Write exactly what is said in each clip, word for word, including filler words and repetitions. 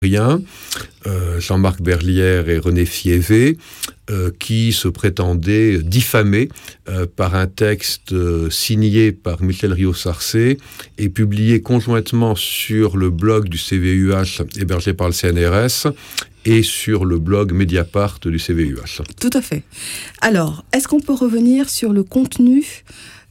historiens, euh, Jean-Marc Berlière et René Fievé, euh, qui se prétendaient diffamés euh, par un texte euh, signé par Michel Rio-Sarcé et publié conjointement sur le blog du C V U H hébergé par le C N R S et sur le blog Mediapart du C V U H. Tout à fait. Alors, est-ce qu'on peut revenir sur le contenu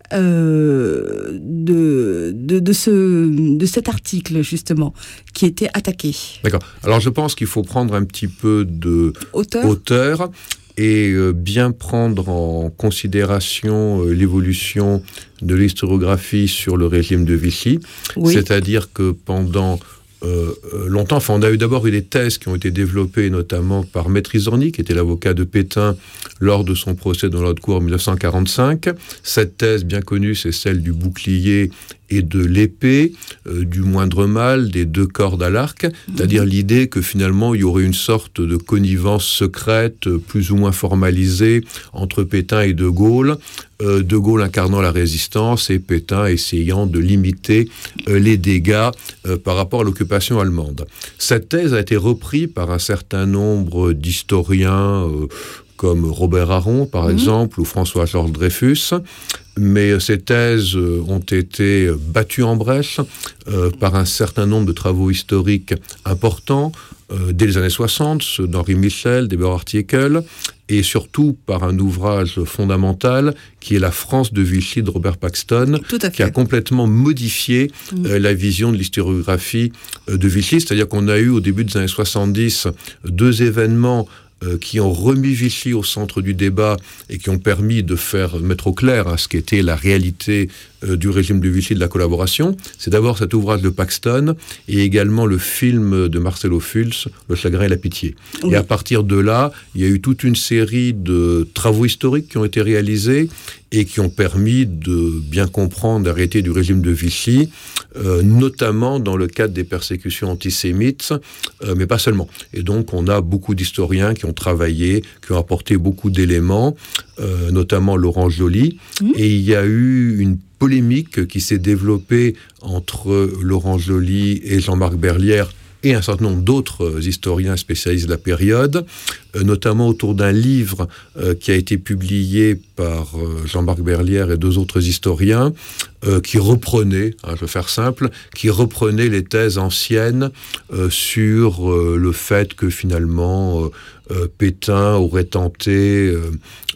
euh, de, de, de, ce, de cet article, justement, qui était attaqué? D'accord. Alors, je pense qu'il faut prendre un petit peu de hauteur, hauteur et euh, bien prendre en considération euh, l'évolution de l'historiographie sur le régime de Vichy. Oui. C'est-à-dire que pendant Euh, longtemps, enfin, on a eu d'abord eu des thèses qui ont été développées notamment par Maître Izorni, qui était l'avocat de Pétain lors de son procès dans la haute cour en dix-neuf cent quarante-cinq. Cette thèse bien connue, c'est celle du bouclier et de l'épée, euh, du moindre mal, des deux cordes à l'arc, c'est-à-dire l'idée que finalement il y aurait une sorte de connivence secrète, euh, plus ou moins formalisée, entre Pétain et De Gaulle, euh, De Gaulle incarnant la résistance et Pétain essayant de limiter euh, les dégâts euh, par rapport à l'occupation allemande. Cette thèse a été reprise par un certain nombre d'historiens, euh, comme Robert Aron, par mmh. exemple, ou François-Georges Dreyfus. Mais ces thèses ont été battues en brèche euh, par un certain nombre de travaux historiques importants euh, dès les années soixante, ceux d'Henri Michel, d'Eberhard Jäckel, et surtout par un ouvrage fondamental qui est La France de Vichy de Robert Paxton, qui a complètement modifié mmh. euh, la vision de l'historiographie euh, de Vichy. C'est-à-dire qu'on a eu au début des années soixante-dix deux événements Euh, qui ont remis Vichy au centre du débat et qui ont permis de faire mettre au clair hein, ce qu'était la réalité euh, du régime de Vichy, de la collaboration. C'est d'abord cet ouvrage de Paxton et également le film de Marcelo Fulz, Le chagrin et la pitié. Oui. Et à partir de là, il y a eu toute une série de travaux historiques qui ont été réalisés et qui ont permis de bien comprendre la réalité du régime de Vichy, euh, notamment dans le cadre des persécutions antisémites, euh, mais pas seulement. Et donc, on a beaucoup d'historiens qui ont travaillé, qui ont apporté beaucoup d'éléments, euh, notamment Laurent Joly. Mmh. Et il y a eu une polémique qui s'est développée entre Laurent Joly et Jean-Marc Berlière et un certain nombre d'autres historiens spécialistes de la période, euh, notamment autour d'un livre euh, qui a été publié par euh, Jean-Marc Berlière et deux autres historiens, euh, qui reprenait, hein, je vais faire simple, qui reprenait les thèses anciennes euh, sur euh, le fait que finalement euh, euh, Pétain aurait tenté euh,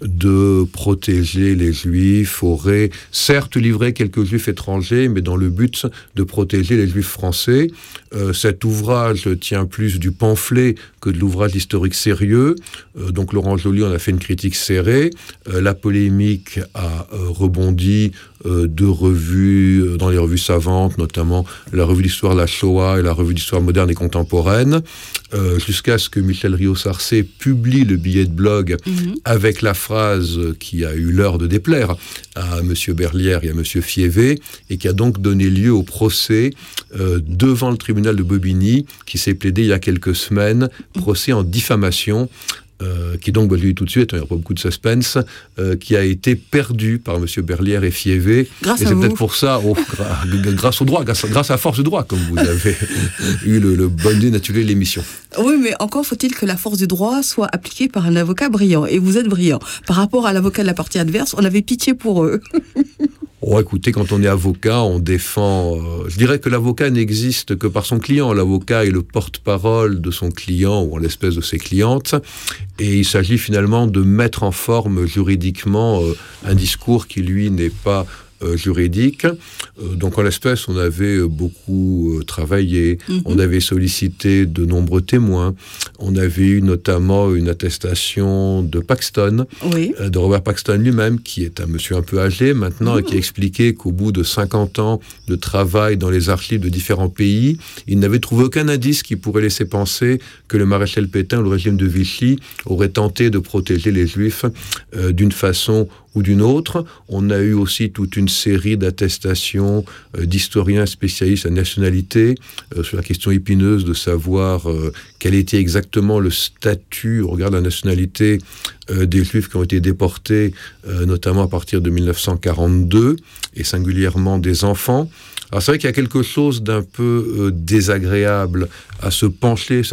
de protéger les Juifs, aurait certes livré quelques Juifs étrangers, mais dans le but de protéger les Juifs français. Euh, cet ouvrage tient plus du pamphlet que de l'ouvrage historique sérieux. Euh, donc Laurent Joly en a fait une critique serrée. Euh, la polémique a euh, rebondi euh, de revues, euh, dans les revues savantes, notamment la revue d'histoire de la Shoah et la revue d'histoire moderne et contemporaine, euh, jusqu'à ce que Michel Rio-Sarcé publie le billet de blog mmh. avec la phrase qui a eu l'heure de déplaire à M. Berlière et à M. Fievé, et qui a donc donné lieu au procès euh, devant le tribunal de Bobigny, qui s'est plaidé il y a quelques semaines, procès en diffamation, euh, qui donc, bah, je le dis tout de suite, il n'y a pas beaucoup de suspense, euh, qui a été perdu par M. Berlière et Fievé. Grâce et à c'est vous. peut-être pour ça, oh, gra- grâce au droit, grâce, grâce à force du droit, comme vous avez eu le, le bon idée d'intituler l'émission. Oui, mais encore faut-il que la force du droit soit appliquée par un avocat brillant. Et vous êtes brillant. Par rapport à l'avocat de la partie adverse, on avait pitié pour eux. Oh, écoutez, quand on est avocat, on défend... Euh, je dirais que l'avocat n'existe que par son client. L'avocat est le porte-parole de son client, ou en l'espèce de ses clientes. Et il s'agit finalement de mettre en forme juridiquement euh, un discours qui, lui, n'est pas... Euh, juridique. Euh, donc en l'espèce, on avait beaucoup euh, travaillé, mm-hmm. on avait sollicité de nombreux témoins, on avait eu notamment une attestation de Paxton, oui. euh, de Robert Paxton lui-même, qui est un monsieur un peu âgé maintenant, mm-hmm. et qui a expliqué qu'au bout de cinquante ans de travail dans les archives de différents pays, il n'avait trouvé aucun indice qui pourrait laisser penser que le maréchal Pétain, le régime de Vichy, aurait tenté de protéger les Juifs euh, d'une façon ou d'une autre. On a eu aussi toute une série d'attestations euh, d'historiens spécialistes à nationalité euh, sur la question épineuse de savoir euh, quel était exactement le statut au regard de la nationalité euh, des Juifs qui ont été déportés, euh, notamment à partir de dix-neuf cent quarante-deux, et singulièrement des enfants. Alors c'est vrai qu'il y a quelque chose d'un peu euh, désagréable à se pencher